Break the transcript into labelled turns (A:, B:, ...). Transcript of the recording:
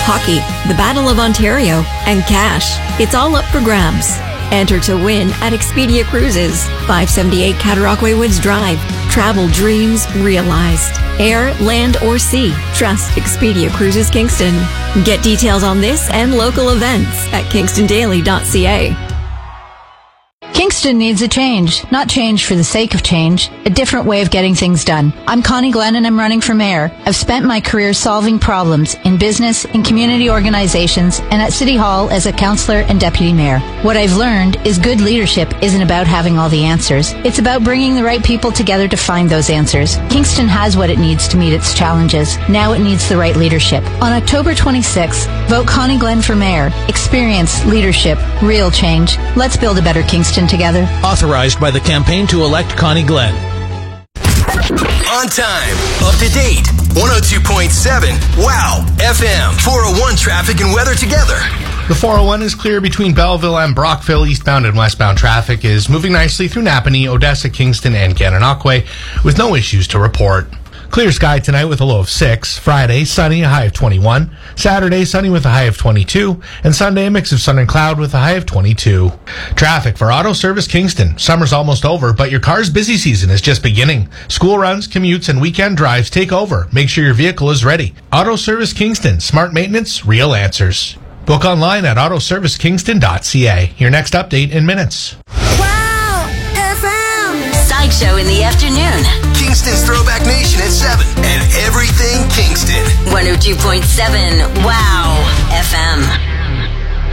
A: hockey, the Battle of Ontario, and cash. It's all up for grabs. Enter to win at Expedia Cruises, 578 Cataraqui Woods Drive. Travel dreams realized. Air, land, or sea. Trust Expedia Cruises Kingston. Get details on this and local events at kingstondaily.ca.
B: Kingston needs a change, not change for the sake of change, a different way of getting things done. I'm Connie Glenn and I'm running for mayor. I've spent my career solving problems in business, in community organizations, and at City Hall as a councillor and deputy mayor. What I've learned is good leadership isn't about having all the answers. It's about bringing the right people together to find those answers. Kingston has what it needs to meet its challenges. Now it needs the right leadership. On October 26th, vote Connie Glenn for mayor. Experience, leadership, real change. Let's build a better Kingston together.
C: Authorized by the campaign to elect Connie Glenn.
D: On time, up to date, 102.7, Wow, FM, 401 traffic and weather together.
E: The 401 is clear between Belleville and Brockville. Eastbound and westbound traffic is moving nicely through Napanee, Odessa, Kingston, and Gananoque with no issues to report. Clear sky tonight with a low of 6. Friday, sunny, a high of 21. Saturday, sunny with a high of 22. And Sunday, a mix of sun and cloud with a high of 22. Traffic for Auto Service Kingston. Summer's almost over, but your car's busy season is just beginning. School runs, commutes, and weekend drives take over. Make sure your vehicle is ready. Auto Service Kingston. Smart maintenance, real answers. Book online at autoservicekingston.ca. Your next update in minutes.
F: Wow! FM!
G: Sideshow in the afternoon.
D: Kingston's Throwback Nation at 7. And everything Kingston.
G: 102.7 Wow FM.